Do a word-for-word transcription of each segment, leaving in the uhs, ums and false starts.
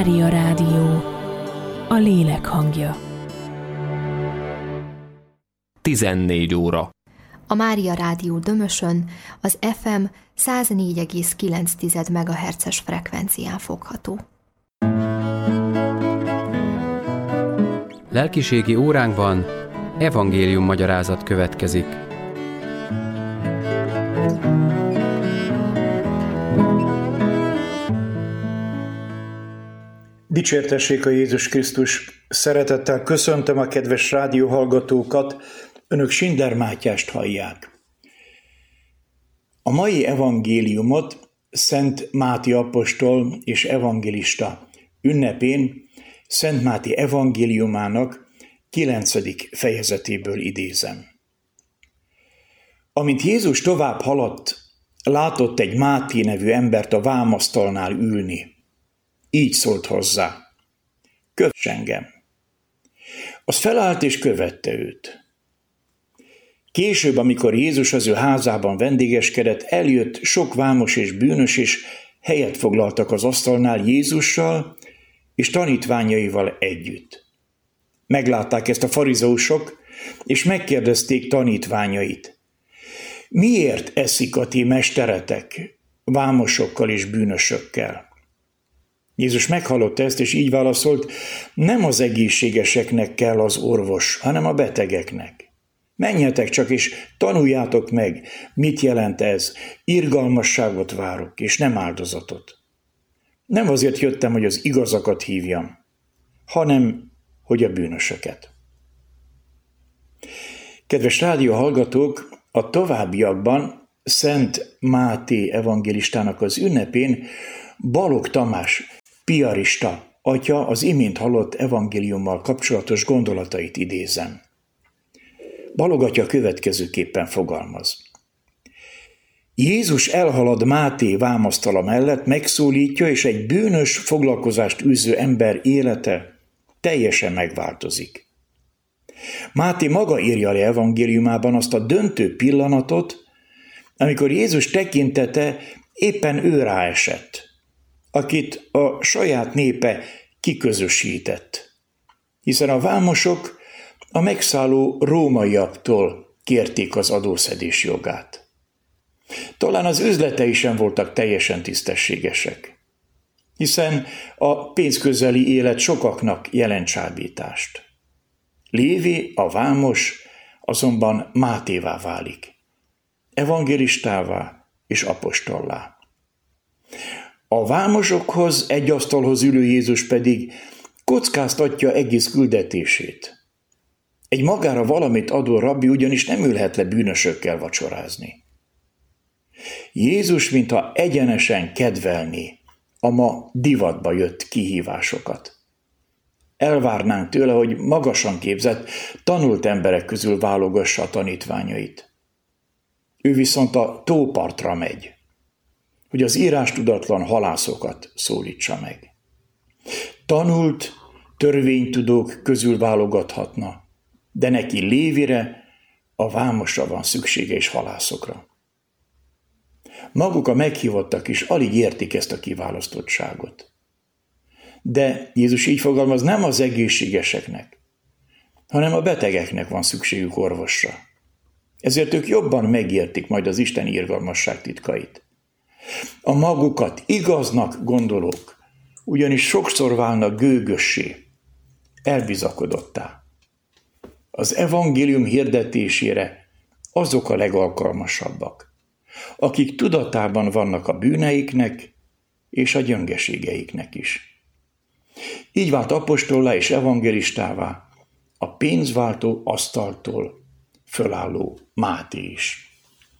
Mária Rádió, a lélek hangja. tizennégy óra. A Mária Rádió Dömösön az ef em száznégy egész kilenc megahertzes frekvencián fogható. Lelkiségi óránkban evangélium magyarázat következik. Dicsértessék a Jézus Krisztus! Szeretettel köszöntöm a kedves rádióhallgatókat, önök Schindler Mátyást hallják. A mai evangéliumot Szent Máté apostol és evangélista ünnepén Szent Máté evangéliumának kilencedik fejezetéből idézem. Amint Jézus tovább haladt, látott egy Máté nevű embert a vámasztalnál ülni. Így szólt hozzá: kövess engem. Az felállt és követte őt. Később, amikor Jézus az ő házában vendégeskedett, eljött sok vámos és bűnös, és helyet foglaltak az asztalnál Jézussal és tanítványaival együtt. Meglátták ezt a farizeusok, és megkérdezték tanítványait: miért eszik a ti mesteretek vámosokkal és bűnösökkel? Jézus meghallotta ezt, és így válaszolt: nem az egészségeseknek kell az orvos, hanem a betegeknek. Menjetek csak, és tanuljátok meg, mit jelent ez. Irgalmasságot várok, és nem áldozatot. Nem azért jöttem, hogy az igazakat hívjam, hanem, hogy a bűnösöket. Kedves rádióhallgatók, a továbbiakban Szent Máté evangélistának az ünnepén Balogh Tamás piarista atya az imént hallott evangéliummal kapcsolatos gondolatait idézem. Balogh atya következőképpen fogalmaz. Jézus elhalad Máté vámasztala mellett, megszólítja, és egy bűnös foglalkozást űző ember élete teljesen megváltozik. Máté maga írja le evangéliumában azt a döntő pillanatot, amikor Jézus tekintete éppen ő ráesett, akit a saját népe kiközösített, hiszen a vámosok a megszálló rómaiaktól kérték az adószedés jogát. Talán az üzletei sem voltak teljesen tisztességesek, hiszen a pénzközeli élet sokaknak jelent csábítást. Lévi, a vámos azonban Mátévá válik, evangélistává és apostollá. A vámosokhoz, egy asztalhoz ülő Jézus pedig kockáztatja egész küldetését. Egy magára valamit adó rabbi ugyanis nem ülhet le bűnösökkel vacsorázni. Jézus mintha egyenesen kedvelné a ma divatba jött kihívásokat. Elvárnánk tőle, hogy magasan képzett, tanult emberek közül válogassa a tanítványait. Ő viszont a tópartra megy, hogy az írástudatlan halászokat szólítsa meg. Tanult, törvénytudók közül válogathatna, de neki Lévire, a vámosra van szüksége és halászokra. Maguk a meghívottak is alig értik ezt a kiválasztottságot. De Jézus így fogalmaz, nem az egészségeseknek, hanem a betegeknek van szükségük orvosra. Ezért ők jobban megértik majd az Isten irgalmasság titkait. A magukat igaznak gondolók ugyanis sokszor válnak gőgössé, elbizakodottá. Az evangélium hirdetésére azok a legalkalmasabbak, akik tudatában vannak a bűneiknek és a gyöngeségeiknek is. Így vált apostollá és evangélistává a pénzváltó asztaltól fölálló Máté is.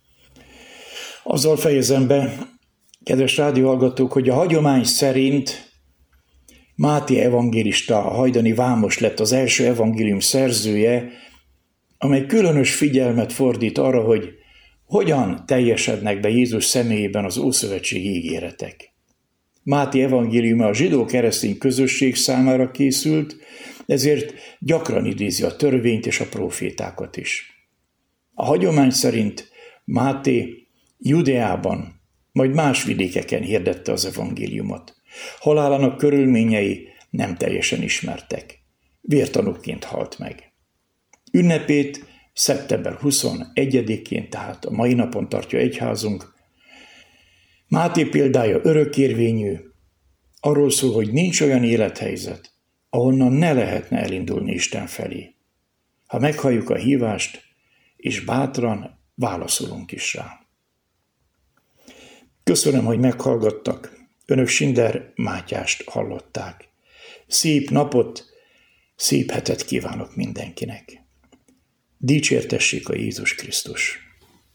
Azzal fejezem be, kedves rádióhallgatók, hogy a hagyomány szerint Máté evangélista, a hajdani vámos lett az első evangélium szerzője, amely különös figyelmet fordít arra, hogy hogyan teljesednek be Jézus személyében az ószövetségi ígéretek. Máté evangéliuma a zsidó-keresztény közösség számára készült, ezért gyakran idézi a törvényt és a prófétákat is. A hagyomány szerint Máté Judeában, majd más vidékeken hirdette az evangéliumot. Halálának körülményei nem teljesen ismertek. Vértanúként halt meg. Ünnepét szeptember huszonegyedikén, tehát a mai napon tartja egyházunk. Máté példája örökérvényű, arról szól, hogy nincs olyan élethelyzet, ahonnan ne lehetne elindulni Isten felé. Ha meghalljuk a hívást, és bátran válaszolunk is rá. Köszönöm, hogy meghallgattak. Önök Sinder Mátyást hallották. Szép napot, szép hetet kívánok mindenkinek. Dicsértessék a Jézus Krisztus!